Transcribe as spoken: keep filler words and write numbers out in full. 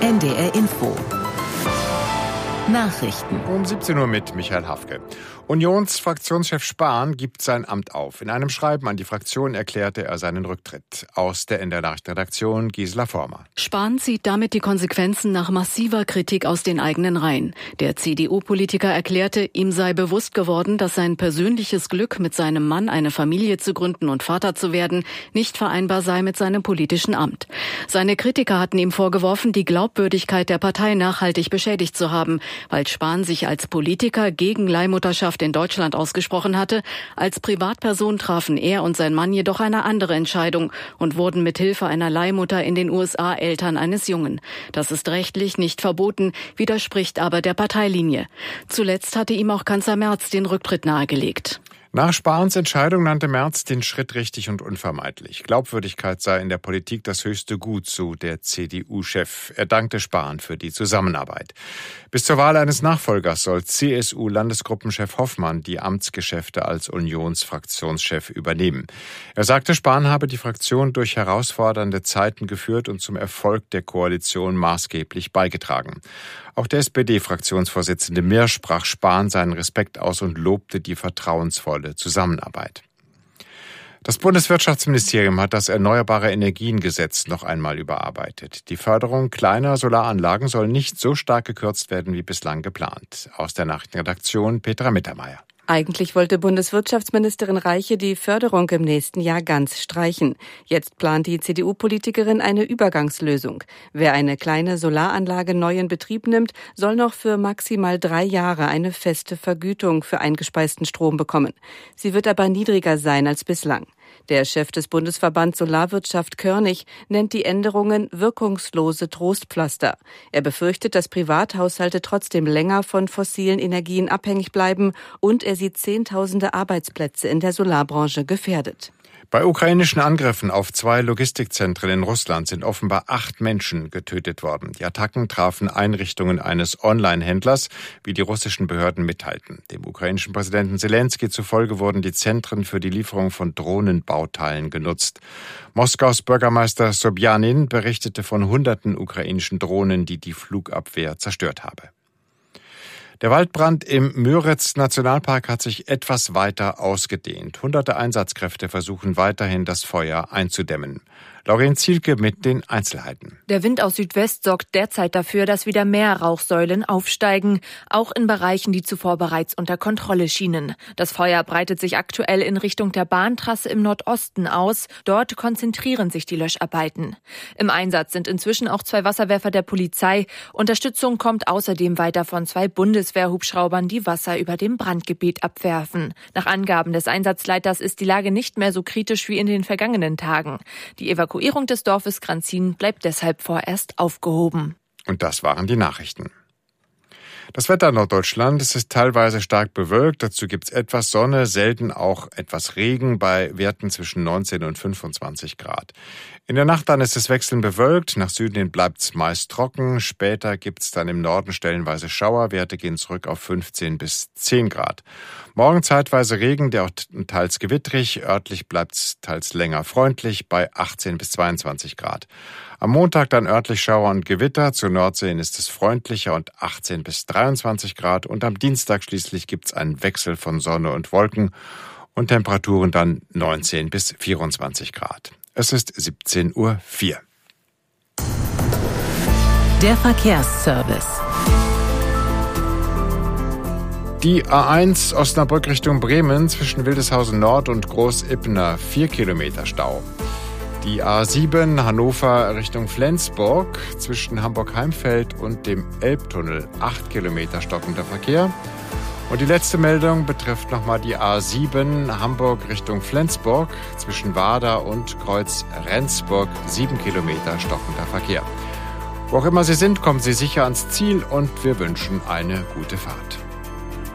N D R Info. Nachrichten. Um siebzehn Uhr mit Michael Hafke. Unionsfraktionschef Spahn gibt sein Amt auf. In einem Schreiben an die Fraktion erklärte er seinen Rücktritt. Aus der N D R-Nachrichtenredaktion Gisela Former. Spahn zieht damit die Konsequenzen nach massiver Kritik aus den eigenen Reihen. Der C D U-Politiker erklärte, ihm sei bewusst geworden, dass sein persönliches Glück, mit seinem Mann eine Familie zu gründen und Vater zu werden, nicht vereinbar sei mit seinem politischen Amt. Seine Kritiker hatten ihm vorgeworfen, die Glaubwürdigkeit der Partei nachhaltig beschädigt zu haben, weil Spahn sich als Politiker gegen Leihmutterschaft in Deutschland ausgesprochen hatte. Als Privatperson trafen er und sein Mann jedoch eine andere Entscheidung und wurden mit Hilfe einer Leihmutter in den U S A Eltern eines Jungen. Das ist rechtlich nicht verboten, widerspricht aber der Parteilinie. Zuletzt hatte ihm auch Kanzler Merz den Rücktritt nahegelegt. Nach Spahns Entscheidung nannte Merz den Schritt richtig und unvermeidlich. Glaubwürdigkeit sei in der Politik das höchste Gut, so der C D U-Chef. Er dankte Spahn für die Zusammenarbeit. Bis zur Wahl eines Nachfolgers soll C S U-Landesgruppenchef Hoffmann die Amtsgeschäfte als Unionsfraktionschef übernehmen. Er sagte, Spahn habe die Fraktion durch herausfordernde Zeiten geführt und zum Erfolg der Koalition maßgeblich beigetragen. Auch der S P D-Fraktionsvorsitzende Mirsch sprach Spahn seinen Respekt aus und lobte die vertrauensvolle Zusammenarbeit. Das Bundeswirtschaftsministerium hat das Erneuerbare-Energien-Gesetz noch einmal überarbeitet. Die Förderung kleiner Solaranlagen soll nicht so stark gekürzt werden wie bislang geplant. Aus der Nachrichtenredaktion Petra Mittermeier. Eigentlich wollte Bundeswirtschaftsministerin Reiche die Förderung im nächsten Jahr ganz streichen. Jetzt plant die C D U-Politikerin eine Übergangslösung. Wer eine kleine Solaranlage neu in Betrieb nimmt, soll noch für maximal drei Jahre eine feste Vergütung für eingespeisten Strom bekommen. Sie wird aber niedriger sein als bislang. Der Chef des Bundesverbands Solarwirtschaft Körnig nennt die Änderungen wirkungslose Trostpflaster. Er befürchtet, dass Privathaushalte trotzdem länger von fossilen Energien abhängig bleiben und er sieht Zehntausende Arbeitsplätze in der Solarbranche gefährdet. Bei ukrainischen Angriffen auf zwei Logistikzentren in Russland sind offenbar acht Menschen getötet worden. Die Attacken trafen Einrichtungen eines Online-Händlers, wie die russischen Behörden mitteilten. Dem ukrainischen Präsidenten Selenskyj zufolge wurden die Zentren für die Lieferung von Drohnenbauteilen genutzt. Moskaus Bürgermeister Sobjanin berichtete von hunderten ukrainischen Drohnen, die die Flugabwehr zerstört habe. Der Waldbrand im Müritz-Nationalpark hat sich etwas weiter ausgedehnt. Hunderte Einsatzkräfte versuchen weiterhin, das Feuer einzudämmen. Lauren Zielke mit den Einzelheiten. Der Wind aus Südwest sorgt derzeit dafür, dass wieder mehr Rauchsäulen aufsteigen, auch in Bereichen, die zuvor bereits unter Kontrolle schienen. Das Feuer breitet sich aktuell in Richtung der Bahntrasse im Nordosten aus. Dort konzentrieren sich die Löscharbeiten. Im Einsatz sind inzwischen auch zwei Wasserwerfer der Polizei. Unterstützung kommt außerdem weiter von zwei Bundeswehrhubschraubern, die Wasser über dem Brandgebiet abwerfen. Nach Angaben des Einsatzleiters ist die Lage nicht mehr so kritisch wie in den vergangenen Tagen. Die Evakuierung Die Evakuierung des Dorfes Granzin bleibt deshalb vorerst aufgehoben. Und das waren die Nachrichten. Das Wetter in Norddeutschland, es ist teilweise stark bewölkt, dazu gibt es etwas Sonne, selten auch etwas Regen bei Werten zwischen neunzehn und fünfundzwanzig Grad. In der Nacht dann ist es wechselnd bewölkt, nach Süden hin bleibt es meist trocken, später gibt es dann im Norden stellenweise Schauer, Werte gehen zurück auf fünfzehn bis zehn Grad. Morgen zeitweise Regen, der auch teils gewittrig, örtlich bleibt es teils länger freundlich bei achtzehn bis zweiundzwanzig Grad. Am Montag dann örtlich Schauer und Gewitter, zur Nordsee ist es freundlicher und achtzehn bis dreiundzwanzig Grad und am Dienstag schließlich gibt es einen Wechsel von Sonne und Wolken und Temperaturen dann neunzehn bis vierundzwanzig Grad. Es ist siebzehn Uhr vier. Der Verkehrsservice. Die A eins Osnabrück Richtung Bremen zwischen Wildeshausen Nord und Groß-Ippener vier Kilometer Stau. Die A sieben Hannover Richtung Flensburg zwischen Hamburg-Heimfeld und dem Elbtunnel acht Kilometer stockender Verkehr. Und die letzte Meldung betrifft nochmal die A sieben Hamburg Richtung Flensburg zwischen Wader und Kreuz Rendsburg sieben Kilometer stockender Verkehr. Wo auch immer Sie sind, kommen Sie sicher ans Ziel und wir wünschen eine gute Fahrt.